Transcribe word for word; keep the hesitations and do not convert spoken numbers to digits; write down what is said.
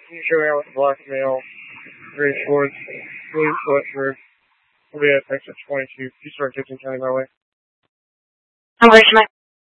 You show me out with black male, gray shorts, blue sweatshirt. We'll be at exit twenty-two. You start Dixon County my way. I'm ready,